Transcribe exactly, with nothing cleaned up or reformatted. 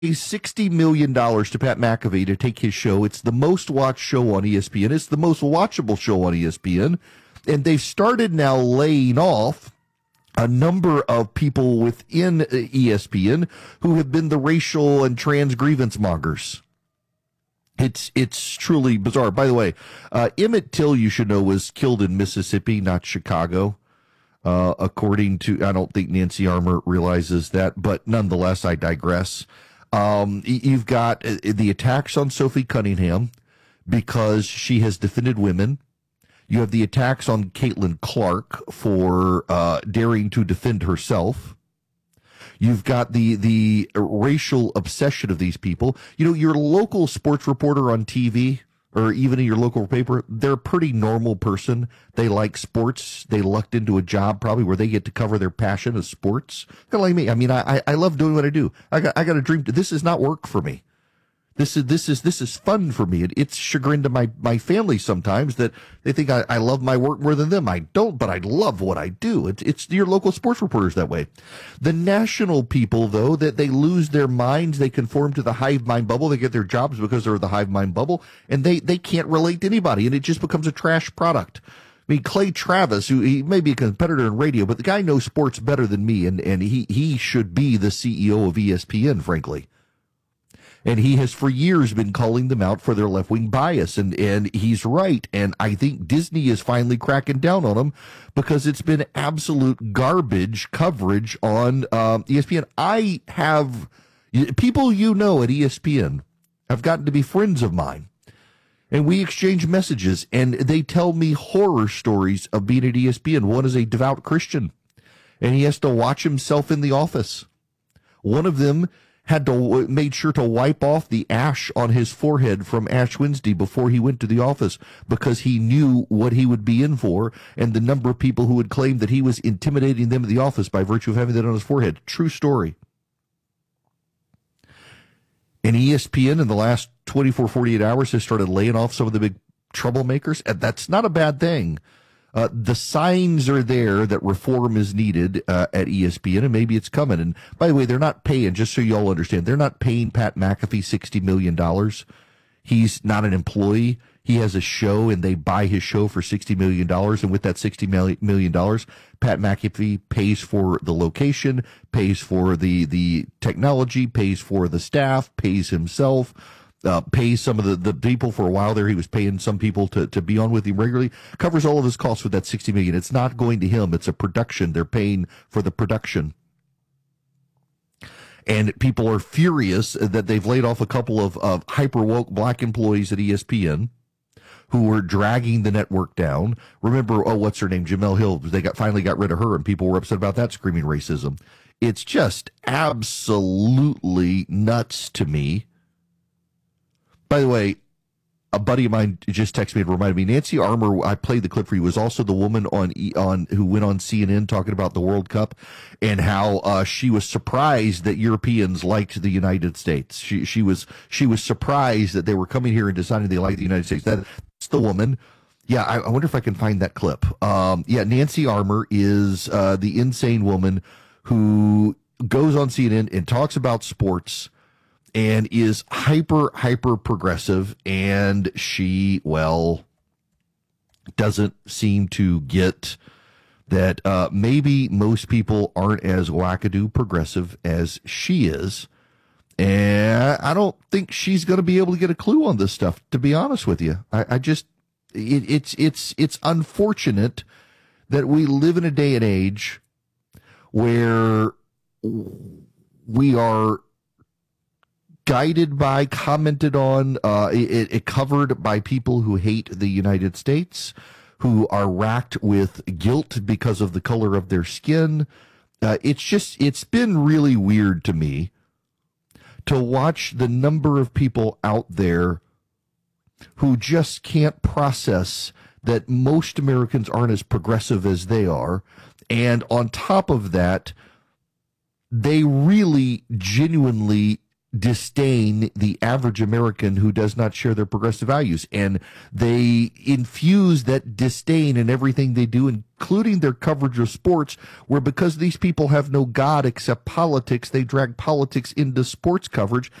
sixty million dollars to Pat McAfee to take his show. It's the most watched show on E S P N. It's the most watchable show on E S P N. And they've started now laying off a number of people within E S P N who have been the racial and trans grievance mongers. It's it's truly bizarre. By the way, uh, Emmett Till, you should know, was killed in Mississippi, not Chicago. Uh, according to, I don't think Nancy Armour realizes that, but nonetheless, I digress. Um, you've got the attacks on Sophie Cunningham because she has defended women. You have the attacks on Caitlin Clark for uh, daring to defend herself. You've got the the racial obsession of these people. You know, your local sports reporter on T V or even in your local paper, they're a pretty normal person. They like sports. They lucked into a job probably where they get to cover their passion of sports. Kind of like me. I mean, I I love doing what I do. I got I got a dream. This is not work for me. This is this is this is fun for me. It, it's chagrin to my, my family sometimes that they think I, I love my work more than them. I don't, but I love what I do. It's it's your local sports reporters that way. The national people, though, that they lose their minds, they conform to the hive mind bubble. They get their jobs because they're the hive mind bubble, and they they can't relate to anybody, and it just becomes a trash product. I mean, Clay Travis, who he may be a competitor in radio, but the guy knows sports better than me, and and he he should be the C E O of E S P N, frankly. And he has for years been calling them out for their left-wing bias, and, and he's right. And I think Disney is finally cracking down on them because it's been absolute garbage coverage on um, E S P N. I have people you know at E S P N have gotten to be friends of mine, and we exchange messages, and they tell me horror stories of being at E S P N. One is a devout Christian, and he has to watch himself in the office. One of them had to made sure to wipe off the ash on his forehead from Ash Wednesday before he went to the office because he knew what he would be in for and the number of people who would claim that he was intimidating them in the office by virtue of having that on his forehead. True story. And E S P N in the last twenty-four, forty-eight hours has started laying off some of the big troublemakers, and that's not a bad thing. Uh, the signs are there that reform is needed uh, at E S P N, and maybe it's coming. And by the way, they're not paying, just so you all understand, they're not paying Pat McAfee sixty million dollars. He's not an employee. He has a show, and they buy his show for sixty million dollars. And with that sixty million dollars, Pat McAfee pays for the location, pays for the, the technology, pays for the staff, pays himself. Uh, pays some of the, the people for a while there. He was paying some people to, to be on with him regularly. Covers all of his costs with that sixty million dollars. It's not going to him. It's a production. They're paying for the production. And people are furious that they've laid off a couple of, of hyper woke black employees at E S P N who were dragging the network down. Remember, oh, what's her name? Jamel Hill. They got finally got rid of her, and people were upset about that, screaming racism. It's just absolutely nuts to me. By the way, a buddy of mine just texted me and reminded me, Nancy Armour, I played the clip for you, was also the woman on on who went on C N N talking about the World Cup and how uh, she was surprised that Europeans liked the United States. She she was she was surprised that they were coming here and deciding they liked the United States. That's the woman. Yeah, I, I wonder if I can find that clip. Um, yeah, Nancy Armour is uh, the insane woman who goes on C N N and talks about sports and is hyper, hyper progressive, and she, well, doesn't seem to get that uh, maybe most people aren't as wackadoo progressive as she is, and I don't think she's going to be able to get a clue on this stuff, to be honest with you. I, I just, it, it's, it's, it's unfortunate that we live in a day and age where we are guided by, commented on, uh, it, it covered by people who hate the United States, who are racked with guilt because of the color of their skin. Uh, it's just, it's been really weird to me to watch the number of people out there who just can't process that most Americans aren't as progressive as they are. And on top of that, they really genuinely disdain the average American who does not share their progressive values. And they infuse that disdain in everything they do, including their coverage of sports, where because these people have no God except politics, they drag politics into sports coverage.